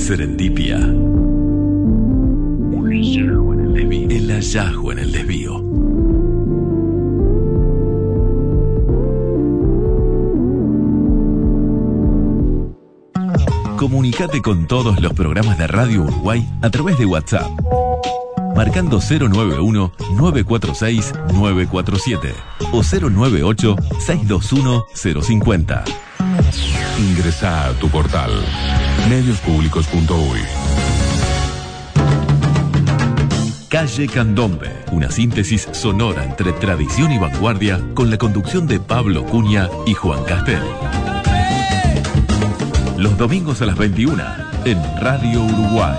Serendipia. El hallazgo en el desvío. Comunicate con todos los programas de Radio Uruguay a través de WhatsApp, marcando 091-946-947 o 098-621-050. Ingresá a tu portal mediospublicos.uy. Calle Candombe, una síntesis sonora entre tradición y vanguardia con la conducción de Pablo Cunha y Juan Castel. Los domingos a las 21 en Radio Uruguay.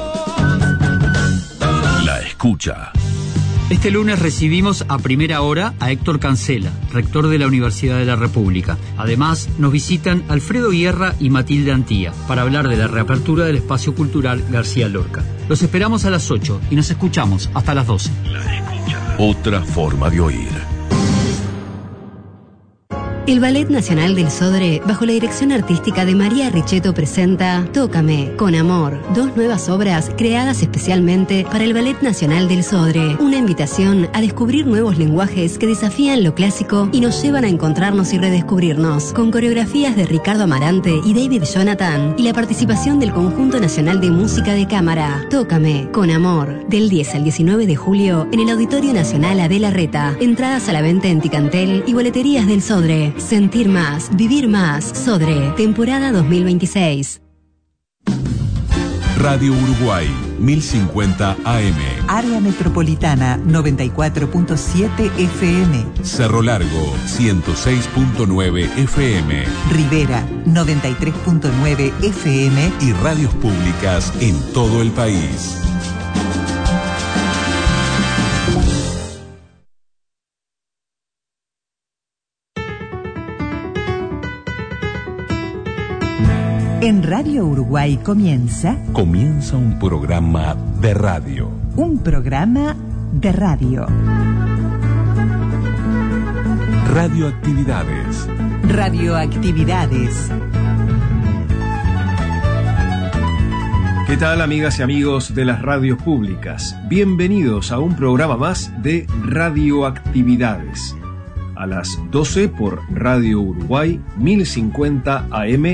La escucha. Este lunes recibimos a primera hora a Héctor Cancela, rector de la Universidad de la República. Además, nos visitan Alfredo Guerra y Matilde Antía para hablar de la reapertura del espacio cultural García Lorca. Los esperamos a las 8 y nos escuchamos hasta las 12. La escucha. Otra forma de oír. El Ballet Nacional del Sodre, bajo la dirección artística de María Richetto, presenta Tócame, con amor, 2 nuevas obras creadas especialmente para el Ballet Nacional del Sodre. Una invitación a descubrir nuevos lenguajes que desafían lo clásico y nos llevan a encontrarnos y redescubrirnos, con coreografías de Ricardo Amarante y David Jonathan y la participación del Conjunto Nacional de Música de Cámara. Tócame, con amor, del 10 al 19 de julio en el Auditorio Nacional Adela Reta. Entradas a la venta en Ticantel y boleterías del Sodre. Sentir más, vivir más. Sodre, temporada 2026. Radio Uruguay, 1050 AM. Área Metropolitana, 94.7 FM. Cerro Largo, 106.9 FM. Rivera, 93.9 FM. Y radios públicas en todo el país. En Radio Uruguay comienza un programa de radio. Un programa de radio. Radioactividades. Radioactividades. ¿Qué tal, amigas y amigos de las radios públicas? Bienvenidos a un programa más de Radioactividades. A las 12 por Radio Uruguay, 1050 AM,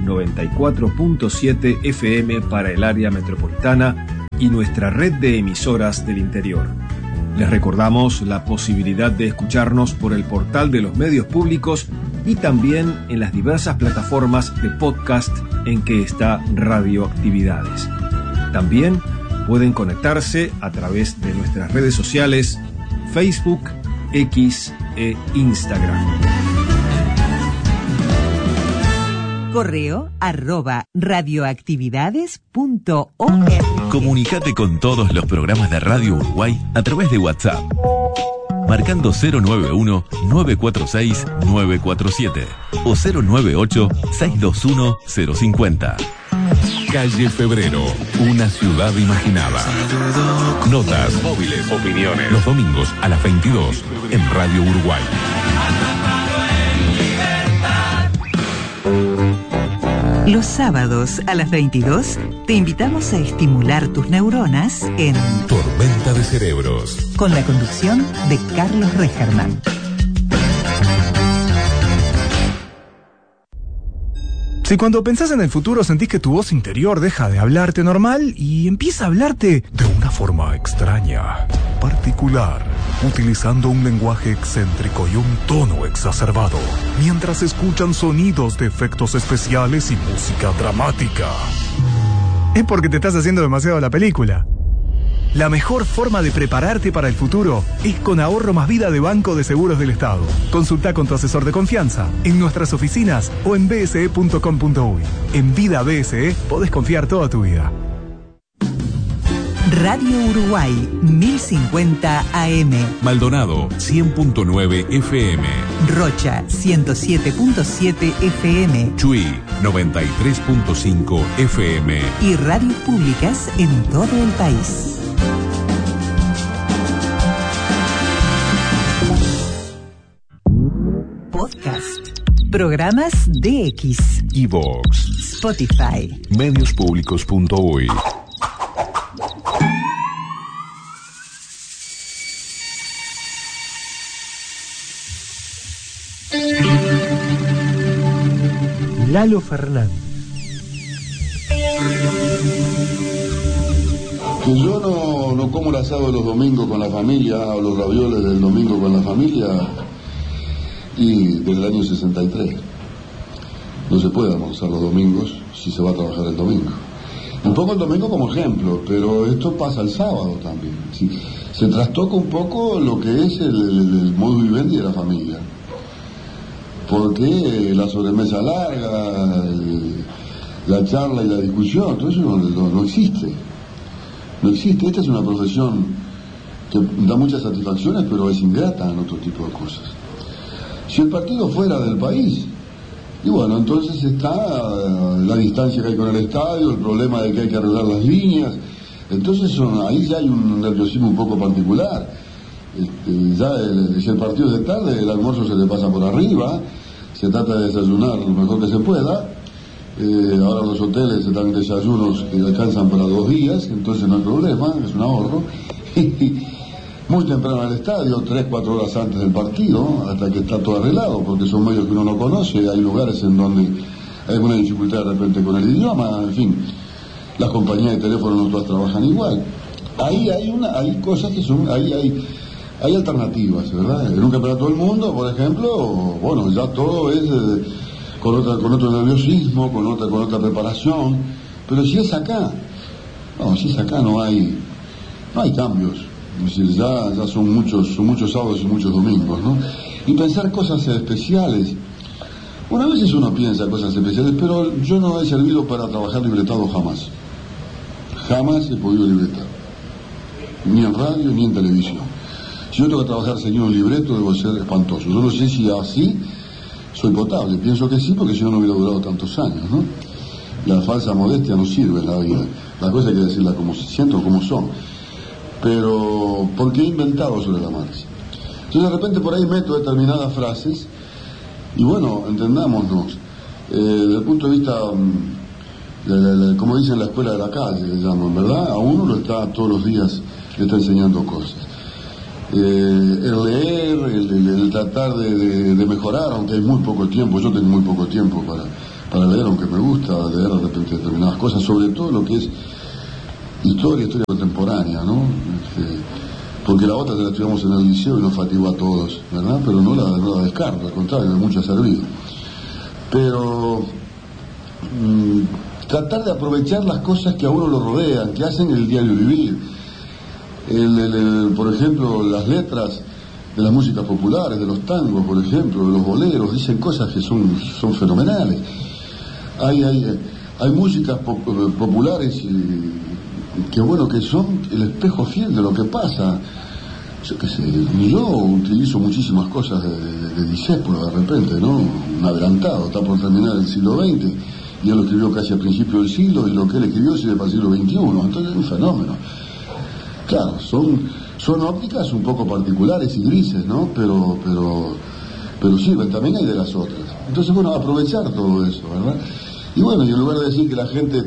94.7 FM para el área metropolitana y nuestra red de emisoras del interior. Les recordamos la posibilidad de escucharnos por el portal de los medios públicos y también en las diversas plataformas de podcast en que está Radioactividades. También pueden conectarse a través de nuestras redes sociales Facebook, X e Instagram. Correo @radioactividades.org. Comunicate con todos los programas de Radio Uruguay a través de WhatsApp, marcando 091-946-947 o 098-621-050. Calle Febrero, una ciudad imaginada. Notas, móviles, opiniones. Los domingos a las 22 en Radio Uruguay. Los sábados a las 22 te invitamos a estimular tus neuronas en Tormenta de Cerebros, con la conducción de Carlos Regerman. Si cuando pensás en el futuro sentís que tu voz interior deja de hablarte normal y empieza a hablarte de una forma extraña, particular, utilizando un lenguaje excéntrico y un tono exacerbado, mientras escuchan sonidos de efectos especiales y música dramática, es porque te estás haciendo demasiado la película. La mejor forma de prepararte para el futuro es con Ahorro Más Vida de Banco de Seguros del Estado. Consulta con tu asesor de confianza en nuestras oficinas o en bse.com.uy. En Vida BSE podés confiar toda tu vida. Radio Uruguay, 1050 AM. Maldonado, 100.9 FM. Rocha, 107.7 FM. Chuy, 93.5 FM. Y radios públicas en todo el país. Podcast. Programas DX. iVox. Spotify. Mediospublicos.uy. Lalo Fernández. Que yo no como el asado de los domingos con la familia, o los ravioles del domingo con la familia, y desde el año 63. No se puede almorzar los domingos si se va a trabajar el domingo. Un poco el domingo como ejemplo, pero esto pasa el sábado también. Sí, se trastoca un poco lo que es el modus vivendi de la familia. Porque la sobremesa larga, la charla y la discusión, todo eso no existe. No existe. Esta es una profesión que da muchas satisfacciones, pero es ingrata en otro tipo de cosas. Si el partido fuera del país, y bueno, entonces está la distancia que hay con el estadio, el problema de que hay que arreglar las líneas, entonces ahí ya hay un nerviosismo un poco particular. Si el partido es de tarde, el almuerzo se le pasa por arriba, se trata de desayunar lo mejor que se pueda. Ahora los hoteles se dan desayunos que alcanzan para 2 días, entonces no hay problema, es un ahorro. Muy temprano al estadio, 3-4 horas antes del partido, hasta que está todo arreglado, porque son medios que uno no conoce, hay lugares en donde hay alguna dificultad de repente con el idioma, en fin, las compañías de teléfono no todas trabajan igual. Ahí hay cosas que son, hay alternativas, ¿verdad? En un campeonato del mundo, por ejemplo, bueno, ya todo es con otro nerviosismo, con otra preparación, pero si es acá no hay cambios. Es decir, ya son muchos sábados y muchos domingos, ¿no? Y pensar cosas especiales. Bueno, a veces uno piensa cosas especiales, pero yo no he servido para trabajar libretado jamás. Jamás he podido libretar. Ni en radio, ni en televisión. Si yo tengo que trabajar seguido un libreto, debo ser espantoso. Yo no sé si así soy potable. Pienso que sí, porque si no, no hubiera durado tantos años, ¿no? La falsa modestia no sirve en la vida. La cosa hay que decirla como se sienten o como son. Pero porque he inventado sobre la marcha. Entonces de repente por ahí meto determinadas frases y bueno, entendámonos, desde el punto de vista, como dicen en la escuela de la calle, le llaman, ¿verdad? A uno lo está todos los días, le está enseñando cosas. El leer, el tratar de mejorar, aunque hay muy poco tiempo, yo tengo muy poco tiempo para leer, aunque me gusta leer de repente determinadas cosas, sobre todo lo que es historia contemporánea, ¿no? Porque la otra la estudiamos en el liceo y nos fatigó a todos, ¿verdad? Pero no la descarto, al contrario, mucho ha servido. Pero tratar de aprovechar las cosas que a uno lo rodean, que hacen el diario vivir. Por ejemplo, las letras de las músicas populares, de los tangos, por ejemplo, de los boleros, dicen cosas que son fenomenales. Hay músicas populares que bueno, que son el espejo fiel de lo que pasa. Yo qué sé, yo utilizo muchísimas cosas de Discépolo de repente, ¿no? Un adelantado, está por terminar el siglo XX, y él lo escribió casi al principio del siglo, y lo que él escribió sirve para el siglo XXI, entonces es un fenómeno. Claro, son ópticas un poco particulares y grises, ¿no? Pero sirven, también hay de las otras. Entonces, bueno, aprovechar todo eso, ¿verdad? Y bueno, y en lugar de decir que la gente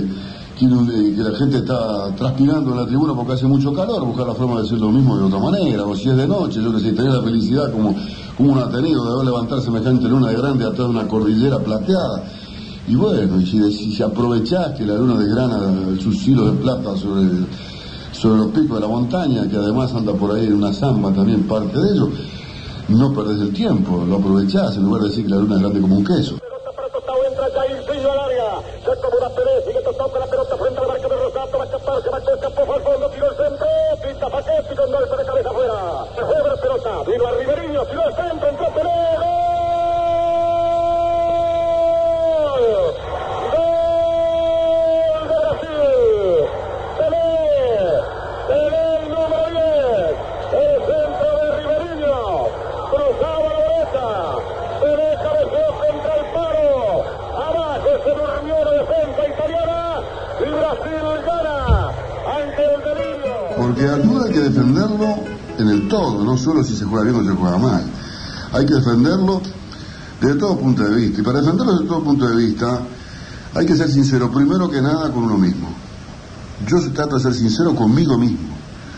está transpirando en la tribuna porque hace mucho calor, buscar la forma de decir lo mismo de otra manera, o si es de noche, yo que sé, tener la felicidad como uno ha tenido de ver levantar semejante luna de grande atrás de una cordillera plateada. Y bueno, y si aprovechás que la luna desgrana sus hilos de plata sobre los picos de la montaña, que además anda por ahí en una zamba también parte de ello, no perdés el tiempo, lo aprovechás en lugar de decir que la luna es grande como un queso. Entra Jairzinho al área, se acomoda Pérez, sigue tocando con la pelota frente a la marca de Rosato, va a escapar, se marchó, escapó, fue al fondo, tiró el centro, pinta Paquete con golpe de cabeza afuera, se juega la pelota, vino a Riverinho, tiró el centro, entró Pelé, ¡gol! ¡Gol de Brasil! Pelé, el número 10, el centro de Riverinho, cruzaba la derecha, Pelé cabeceó contra el paro. Abajo se durmió la defensa italiana y Brasil gana ante el delirio. Porque al fútbol hay que defenderlo en el todo, no solo si se juega bien o se juega mal. Hay que defenderlo desde todo punto de vista. Y para defenderlo desde todo punto de vista Hay que ser sincero, primero que nada, con uno mismo. Yo trato de ser sincero conmigo mismo.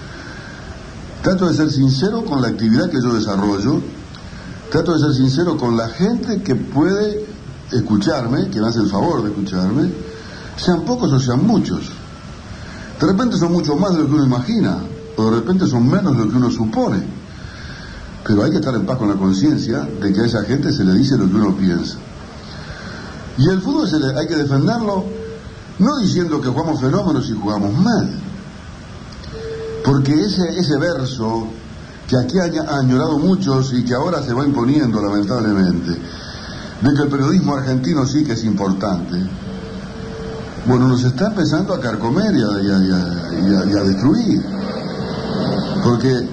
Trato de ser sincero con la actividad que yo desarrollo. Trato de ser sincero con la gente que puede escucharme, que me hace el favor de escucharme, sean pocos o sean muchos. De repente son mucho más de lo que uno imagina, o de repente son menos de lo que uno supone. Pero hay que estar en paz con la conciencia de que a esa gente se le dice lo que uno piensa. Y el fútbol hay que defenderlo, no diciendo que jugamos fenómenos y jugamos mal. Porque ese verso que aquí han añorado muchos y que ahora se va imponiendo lamentablemente, de que el periodismo argentino sí que es importante, bueno, nos está empezando a carcomer y a destruir. Porque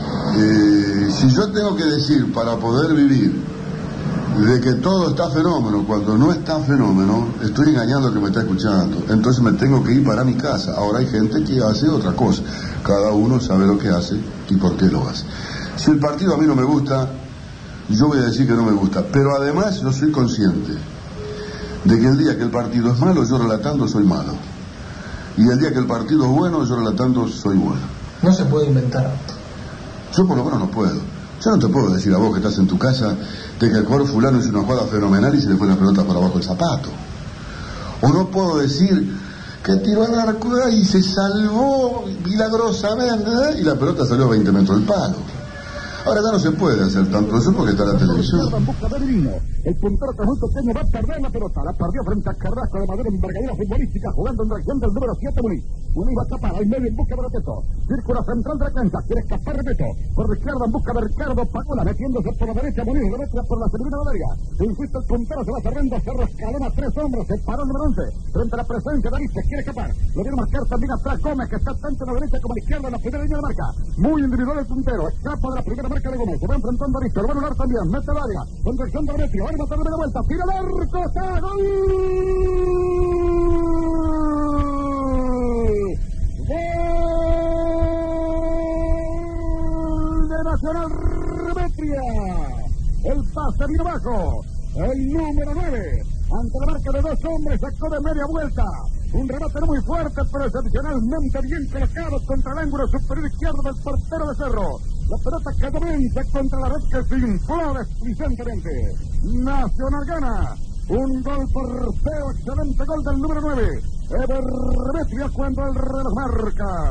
si yo tengo que decir para poder vivir de que todo está fenómeno cuando no está fenómeno, estoy engañando al que me está escuchando. Entonces me tengo que ir para mi casa. Ahora hay gente que hace otra cosa. Cada uno sabe lo que hace y por qué lo hace. Si el partido a mí no me gusta, yo voy a decir que no me gusta. Pero además yo soy consciente de que el día que el partido es malo, yo relatando soy malo. Y el día que el partido es bueno, yo relatando soy bueno. No se puede inventar. Yo por lo menos no puedo. Yo no te puedo decir a vos que estás en tu casa de que el jugador fulano hizo una jugada fenomenal y se le fue la pelota por abajo del zapato. O no puedo decir que tiró al arco y se salvó milagrosamente y la pelota salió a 20 metros del palo. Ahora ya no se puede hacer tanto eso porque está la televisión. El puntero muy pequeño va a perder la pelota. La perdió frente a Carrasco de mayor envergadura futbolística, jugando en dirección del número 7, Muniz. Muniz va a tapar al medio en busca de Repeto. Círculo central de la cancha. Quiere escapar Repeto. Por la izquierda en busca de Ricardo Pagola, metiéndose por la derecha. Muniz remetra por la segunda área. Insiste el puntero, se va cerrando. Cerro escalona 3 hombres. Se paró el número 11. Frente a la presencia de Aristes. Quiere escapar. Lo viene a marcar también atrás Gómez, que está tanto a la derecha como a la izquierda en la primera línea de marca. Muy individual el puntero. Escapa de la primera marca de Gómez. Se va enfrentando a Aristes. Lo va a anular también. Mete el área. En dirección de Demetrio. Va a matar de vuelta. Tira el arco. ¡Está gol! ¡Gol de Nacional Demetria! El pase vino bajo. El número 9. Ante la marca de 2 hombres sacó de media vuelta. Un remate no muy fuerte, pero excepcionalmente bien colocado contra el ángulo superior izquierdo del portero de Cerro. La pelota cayó contra la red que se infló desplicentemente. Nacional gana. Un gol por feo, excelente gol del número 9. Eber Demetria cuando el reloj marca